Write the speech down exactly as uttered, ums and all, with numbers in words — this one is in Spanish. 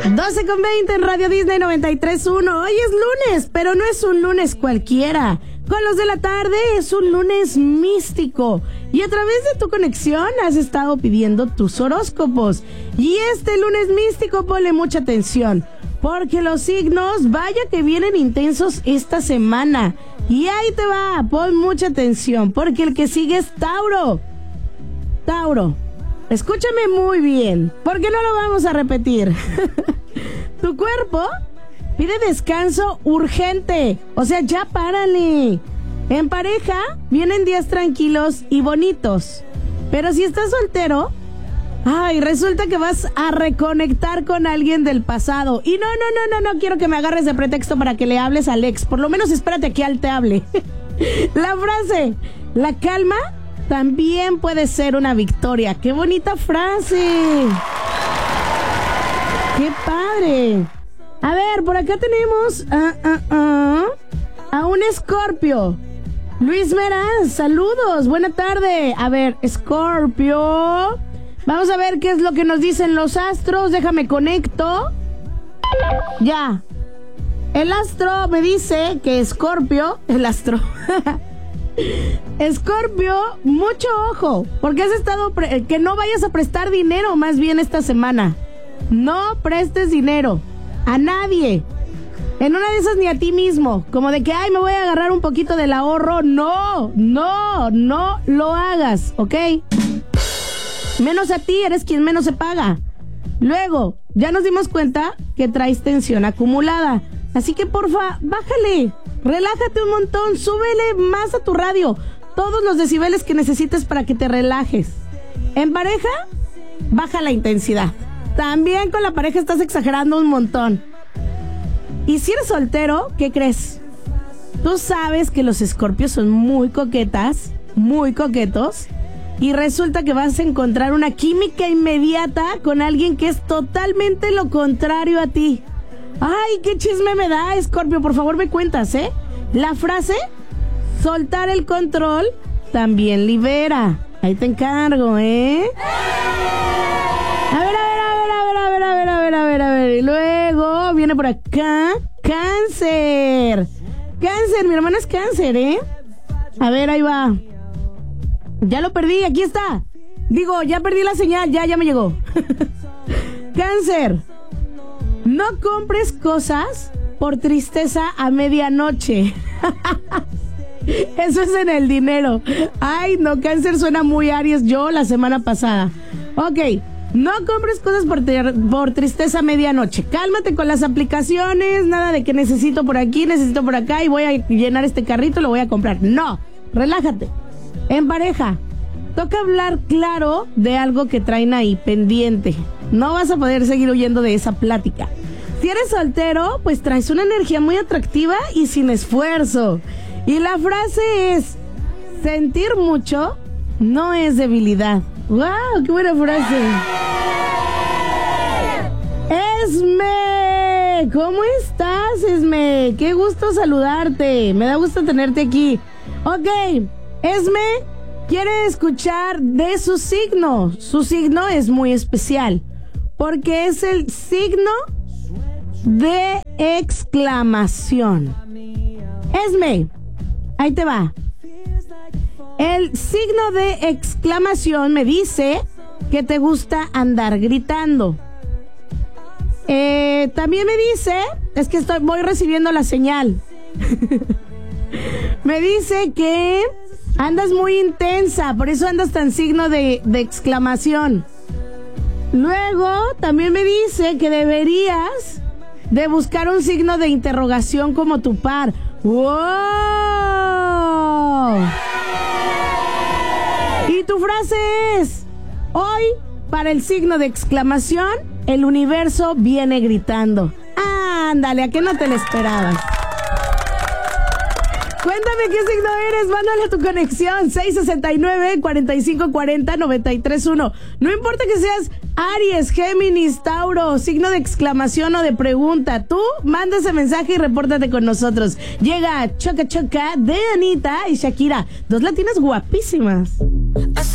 doce con veinte en Radio Disney noventa y tres punto uno. Hoy es lunes, pero no es un lunes cualquiera. Con los de la tarde es un lunes místico. Y a través de tu conexión has estado pidiendo tus horóscopos. Y este lunes místico ponle mucha atención, porque los signos, vaya que vienen intensos esta semana. Y ahí te va, pon mucha atención, porque el que sigue es Tauro. Tauro, escúchame muy bien, porque no lo vamos a repetir. Tu cuerpo pide descanso urgente, o sea, ya párale. En pareja vienen días tranquilos y bonitos, pero si estás soltero, ay, resulta que vas a reconectar con alguien del pasado. Y no, no, no, no, no quiero que me agarres de pretexto para que le hables al ex. Por lo menos espérate a que él te hable. La frase, la calma también puede ser una victoria. ¡Qué bonita frase! ¡Qué padre! A ver, por acá tenemos uh, uh, uh, a un Escorpio. Luis Meraz, saludos, buena tarde. A ver, Escorpio, vamos a ver qué es lo que nos dicen los astros. Déjame conecto. Ya. El astro me dice que Escorpio, el astro. Escorpio, mucho ojo, porque has estado pre- que no vayas a prestar dinero más bien esta semana. No prestes dinero a nadie. En una de esas ni a ti mismo, como de que, ay, me voy a agarrar un poquito del ahorro. No, no, no lo hagas, ¿ok? Menos a ti, eres quien menos se paga. Luego, ya nos dimos cuenta que traes tensión acumulada. Así que, porfa, bájale, relájate un montón, súbele más a tu radio. Todos los decibeles que necesites para que te relajes. En pareja, baja la intensidad. También con la pareja estás exagerando un montón. Y si eres soltero, ¿qué crees? Tú sabes que los escorpios son muy coquetas, muy coquetos, y resulta que vas a encontrar una química inmediata con alguien que es totalmente lo contrario a ti. Ay, qué chisme me da, Escorpio, por favor me cuentas, ¿eh? La frase, soltar el control, también libera. Ahí te encargo, ¿eh? A ver, a ver, a ver, a ver, a ver, a ver, a ver, a ver, a ver. Y luego viene por acá, Cáncer. Cáncer, mi hermano es Cáncer, ¿eh? A ver, ahí va. Ya lo perdí, aquí está. Digo, ya perdí la señal, ya, ya me llegó. Cáncer, no compres cosas por tristeza a medianoche. Eso es en el dinero. Ay, no, Cáncer suena muy Aries yo la semana pasada. Ok, no compres cosas por, ter- por tristeza a medianoche. Cálmate con las aplicaciones. Nada de que necesito por aquí, necesito por acá y voy a llenar este carrito, lo voy a comprar. No, relájate. En pareja, toca hablar claro de algo que traen ahí pendiente. No vas a poder seguir huyendo de esa plática. Si eres soltero, pues traes una energía muy atractiva y sin esfuerzo. Y la frase es, sentir mucho no es debilidad. ¡Wow! ¡Qué buena frase! Esme, ¿cómo estás, Esme? Qué gusto saludarte. Me da gusto tenerte aquí. Ok, Esme quiere escuchar de su signo. Su signo es muy especial porque es el signo de exclamación. Esme, ahí te va. El signo de exclamación me dice que te gusta andar gritando. Eh, también me dice, es que estoy, voy recibiendo la señal. Me dice que andas muy intensa, por eso andas tan signo de, de exclamación. Luego también me dice que deberías de buscar un signo de interrogación como tu par. ¡Wow! Y tu frase es, hoy, para el signo de exclamación, el universo viene gritando. Ándale, ¿a qué no te lo esperabas? Cuéntame qué signo eres, mándale tu conexión, seis sesenta y nueve, cuarenta y cinco cuarenta, noventa y tres uno. No importa que seas Aries, Géminis, Tauro, signo de exclamación o de pregunta, tú manda ese mensaje y repórtate con nosotros. Llega Choca Choca de Anita y Shakira, dos latinas guapísimas.